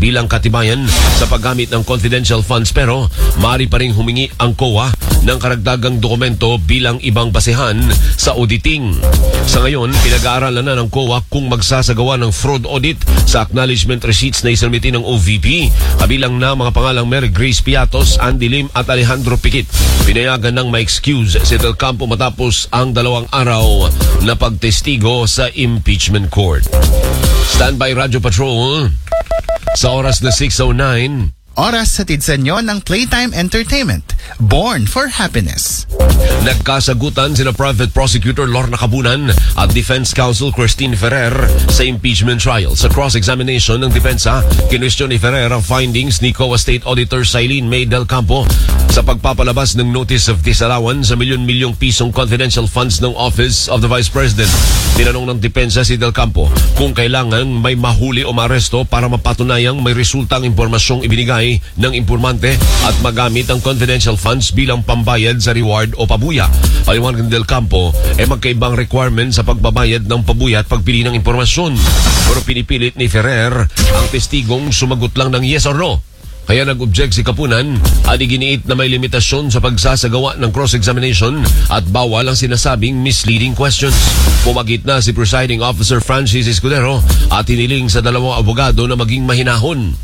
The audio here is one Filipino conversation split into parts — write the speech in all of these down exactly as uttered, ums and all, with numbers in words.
bilang katibayan sa paggamit ng confidential funds, pero maaari pa rin humingi ang C O A ng karagdagang dokumento bilang ibang basehan sa auditing. Sa ngayon, pinag-aaralan na ng C O A kung magsasagawa ng fraud audit sa acknowledgement receipts na isalmiti ng O V P, kabilang na mga pangalang Mary Grace Piatos, Andy Lim at Alejandro Piquit. Pinayagan ng ma-excuse si Del Campo matapos ang dalawang araw na pagtestigo sa impeachment court. Standby Radyo Patrol sa oras na six oh nine. Oras sa tidsa nyo ng Playtime Entertainment. Born for Happiness. Nagkasagutan sina Private Prosecutor Lorna Cabunan at Defense Counsel Christine Ferrer sa impeachment trial. Sa cross-examination ng depensa, kinwestiyon ni Ferrer ang findings ni C O A State Auditor Silene May Del Campo sa pagpapalabas ng Notice of Disallowance sa milyon-milyong pisong confidential funds ng Office of the Vice President. Tinanong ng depensa si Del Campo kung kailangan may mahuli o maaresto para mapatunayang may resultang impormasyong ibinigay ng impormante at magamit ang confidential funds bilang pambayad sa reward o pabuya. Paliwanag ng Del Campo, ay eh magkaibang requirement sa pagbabayad ng pabuya at pagpili ng impormasyon. Pero pinipilit ni Ferrer ang testigong sumagot lang ng yes or no. Kaya nag-object si Capunan at iginiit na may limitasyon sa pagsasagawa ng cross-examination at bawal ang sinasabing misleading questions. Pumagit na si Presiding Officer Francis Escudero at hiniling sa dalawang abogado na maging mahinahon.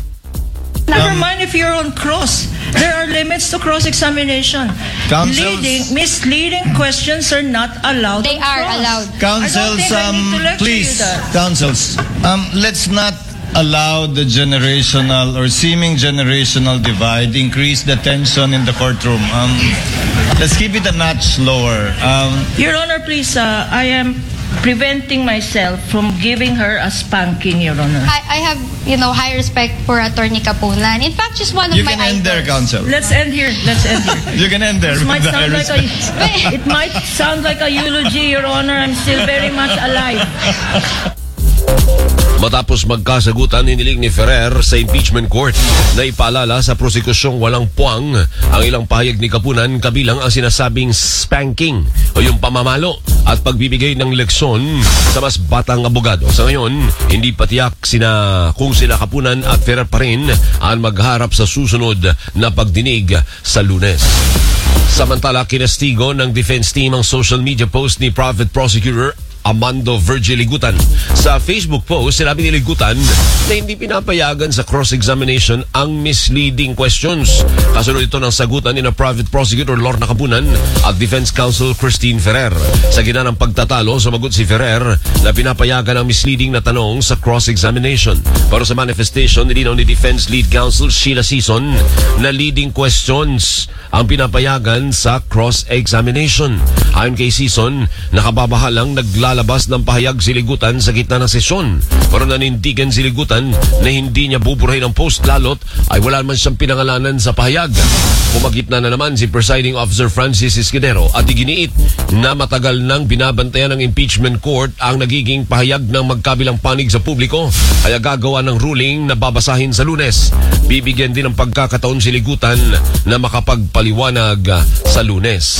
Never mind if you're on cross. There are limits to cross-examination. Leading, misleading questions are not allowed. They are cross. allowed. Councils, um, please, councils, um, let's not allow the generational or seeming generational divide increase the tension in the courtroom. Um, let's keep it a notch lower. Um, Your Honor, please, uh, I am preventing myself from giving her a spanking, Your Honor. I, I have, you know, high respect for Attorney Capunan. In fact, she's one of you my can end idols. there, counsel. Let's end here. Let's end here. You can end there. It with might the high sound like a, respect. it might sound like a eulogy, Your Honor. I'm still very much alive. Matapos magkasagutan, hiniling ni Ferrer sa impeachment court na ipaalala sa prosekusyong walang puwang ang ilang pahayag ni Capunan, kabilang ang sinasabing spanking o yung pamamalo at pagbibigay ng leksyon sa mas batang abogado. Sa ngayon, hindi patiyak sina kung sina Capunan at Ferrer pa rin ang magharap sa susunod na pagdinig sa Lunes. Samantala, kinastigo ng defense team ang social media post ni Private Prosecutor Amando Virgil Ligutan. Sa Facebook post, sinabi ni Ligutan na hindi pinapayagan sa cross-examination ang misleading questions. Kasunod ito ng sagutan ni na Private Prosecutor Lorna Cabunan at Defense Counsel Christine Ferrer. Sa gina ng pagtatalo, sumagot si Ferrer na pinapayagan ang misleading na tanong sa cross-examination. Pero sa manifestation, nilinaw ni Defense Lead Counsel Sheila Sison na leading questions ang pinapayagan sa cross-examination. Ayon kay Sison, nakababahalang naglalaro labas ng pahayag si Ligutan sa gitna ng sesyon. Pero nanindigan si Ligutan na hindi niya buburahin ang post, lalot ay wala man siyang pinangalanan sa pahayag. Pumagitna na naman si Presiding Officer Francis Escudero at iginiit na matagal nang binabantayan ng impeachment court ang nagiging pahayag ng magkabilang panig sa publiko, kaya gagawa ng ruling na babasahin sa Lunes. Bibigyan din ng pagkakataon si Ligutan na makapagpaliwanag sa Lunes.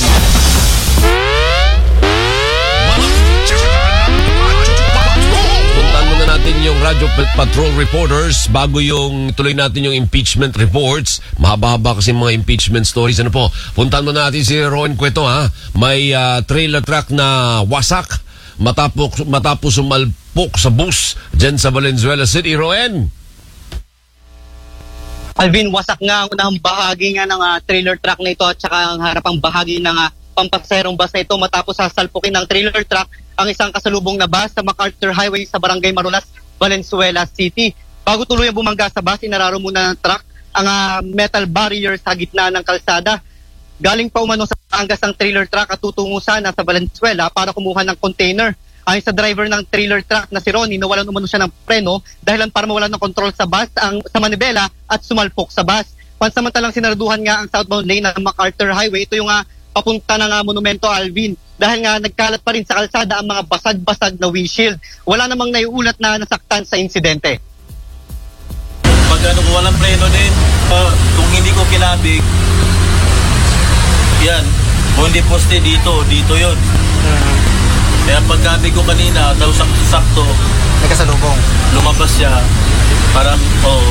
Natin yung Radyo Patrol reporters bago yung tuloy natin yung impeachment reports. Mahaba-haba kasi mga impeachment stories. Ano po? Puntan mo natin si Rowan Cueto, ha. May uh, trailer truck na wasak matapos, matapos sumalpok sa bus dyan sa Valenzuela City. Rowan? Alvin, wasak nga ang unang bahagi nga ng uh, trailer truck na ito at saka ang harapang bahagi ng uh, pampaserong bus na ito matapos sasalpukin ng trailer truck ang isang kasalubong na bus sa MacArthur Highway sa Barangay Marulas, Valenzuela City. Bago tuluyang bumangga sa bus, inararo muna ng truck ang uh, metal barrier sa gitna ng kalsada. Galing pa umano sa Batangas ang trailer truck at tutungo sana sa Valenzuela para kumuha ng container. Ayon sa driver ng trailer truck na si Ronnie, nawalan umano siya ng preno dahilan para mawalan ng kontrol sa bus ang, sa manibela at sumalpok sa bus. Pansamantalang sinaraduhan nga ang southbound lane ng MacArthur Highway. Ito yung uh, papunta ng uh, monumento, Alvin. Dahil nga nagkalat pa rin sa kalsada ang mga basag-basag na windshield. Wala namang naiulat na nasaktan sa insidente. Pag ano ko walang preno din, uh, kung hindi ko kinabig, yan, kung hindi poste dito, dito yun. Uh-huh. Kaya pagkabig ko kanina, daw sakto-sakto, nagkasalubong. Lumabas siya, parang, oh,